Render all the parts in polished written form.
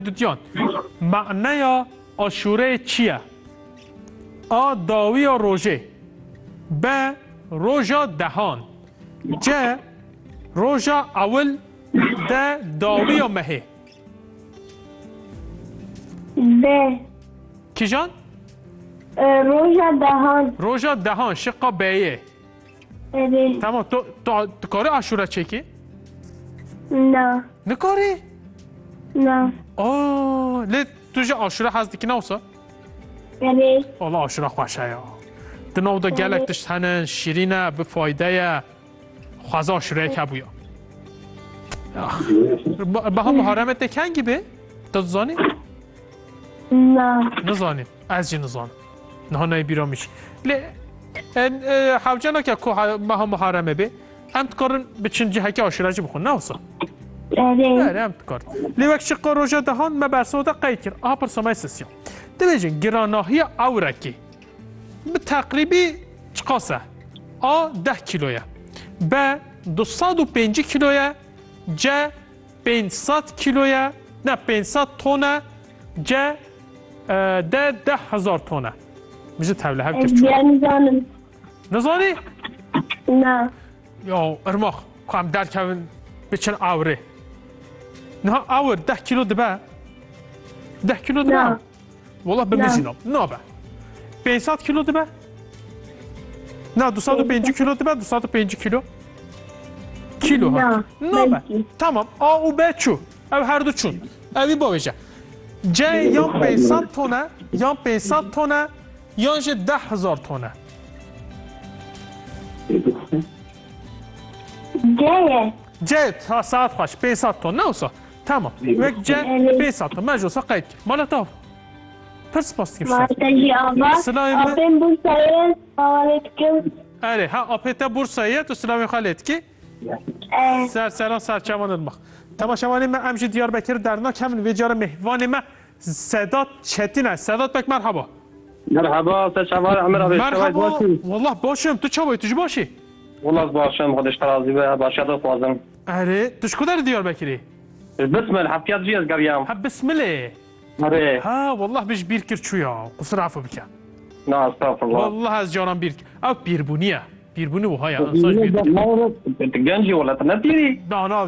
Diyan, معنای عاشوره چیه؟ A. داوی و روژه B. روژا دهان C. روژا اول D. داوی و مهه B. کی جان؟ روژا دهان. روژا دهان شقا بیه Evet. تمام تو کاری عاشوره چکی؟ نه. نکاری؟ نه. آه لی تو جا عاشوره حز دیکی نوسا؟ Evet. والله عاشوره خوشه یا دنو دا گلک دشت هنن شیرینه به فایده خوازه عاشوره که بویا به هم محرمت نکنگی به؟ تو زانی؟ نه. نزانیم از جی نزانم نه نای بیرا میشی لی حوجه که که به هم محرمه به هم تکارن به چند جهه که عاشوره جی بخون نوسا Evet. هم تکارن لی وقت شقا روژه دهان ما برسو دا قید کرد آها پرسامای سسیان دویجن گراناهی اورکی به تقریبی چقاسه آ 10 کیلویه ب 205 کیلویه ج 500 کیلویه نه 500 تونه ج ده 10,000 تونه میشه تبله هم کرد نزانم. نزانی؟ نه. یا ارماخ که در کون بچن اوره نه اور 10 کیلو دبه 10 کیلو دبه نه. والله بمجینم نه به 500 کیلو دبه نه 205 کیلو دبه 205 کیلو کیلو ها نه به tamam A و B چو او هر دو چون اوی باویجه C یا 500 تونه یا 500 تونه یا 10,000 تونه C'ye. C تا ساعت خوش 500 تون نه اوسا tamam و C 500 تون مجلسا قید مالا تاف پرس پاست کمشتر Martajı abla. Sıla'yı mı? Abim bu sayı aleyküm. اره ها آپیتا بورساییه تو سلامی خالد کی سلام سرچمان المخ تماشاوانی من امجی دیاربکر درنا کمن ویجار مهوان من سادات چتینه سادات بک مرحبا مرحبا سلام عمر ابي مرحبا والله باشم تو چه باشی باشی والله باشم خودش ترازی به باشد فازم اره توش کدر دیاربکری بسم الله حفيات جيز قريام ها بسم الله اره ها والله بيش بير كرتشويا قصر عفو بك لا استغفر الله والله از جانم بير او بيربونيه بيربوني وهاي انصاج بير تجنجي ولا تنتيري لا انا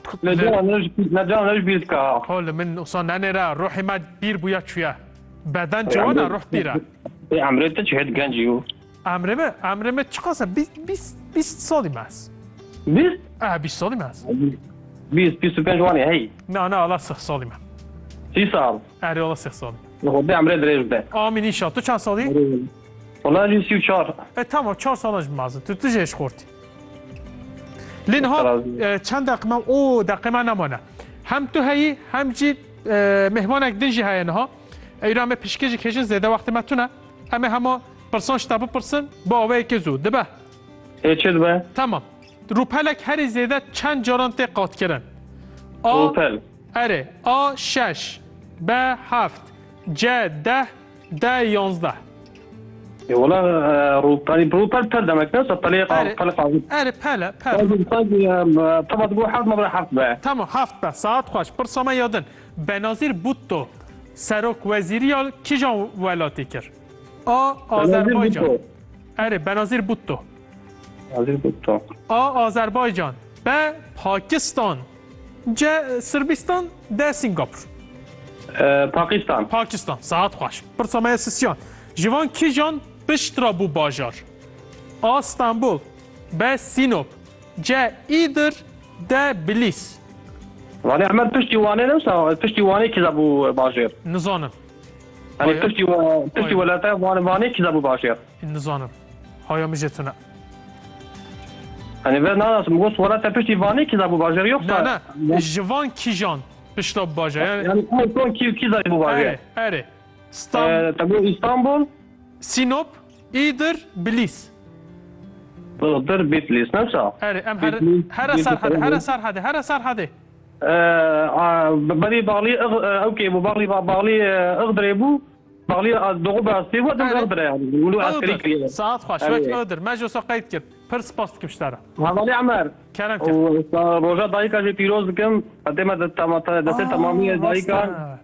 نجا بيزكا حال من اصلا ننرا روحي ما بير بويا تشويا بدن جوانا روح بيره عمري تشهد جنجيو امرمه چقاسه 20 سالی ماست 20 20 سالی ماست 25 واني هي نه الله 6 سالی من 6 سال اره الله 6 سالی خدي عمري دريج ده آمین ایشا تو چند سالی؟ والله جي 34 تمام 4 سالش مازن تو جيش خوردی لینها چند دقیقه من او دقیقه من نمانه هم تو هایی هم جی مهمانک دنجی هایی نها ایران پیشکشی کشن زیاده وقت متونه همه پرسان شتابه پرسن با آوه که زود ده به چه ده تمام روپلک هر زیاده چند جاران قات کردن روپل اره A 6 B 7 C 10 D 11 والله روبل تردمك نفس الطريقه طلقه اره پله طبعا تقول حرف ما بلا حرف بقى تمام 7 به ساعت خوش پرسامه یادن بنظیر بوتو سروک وزیری کی جان ولاتی کرد A آذربایجان اره بنظیر بوتو A آذربایجان B پاکستان C صربستان D سنگاپور پاکستان ساعت خوش پرسامه سسیان جوان کی جان بشترا بو باجار A استانبول B سینوب C ایدر D بلیس واني عمل پشتیوانی نفسه پشتیوانی که زبو باجر نزانم يعني پشتی ولاته وانی که زبو باجر نزانم هایا میجتونه يعني بعد ناس مقص ولاته پشتیوانی که زبو باجر يخسر نه جوان کی جان بشترا بو باجار يعني كون کی زبو باجر اره تقول اسطنبول سینوب ایدر بلیس در بيتليس نفسها اره ام هر سرحده بلي باغلي اوكي باغلي اغدريبو باغلي دوغو سيبو اغدر يعني يقولوا عسكري كريه ساعات خوش وقت اغدر ما جو قيد كرد پرس باست كمشتره هذا لي عمر كلام كرد روجا دايكا جي بيروز كم قدمت تماميه دايكا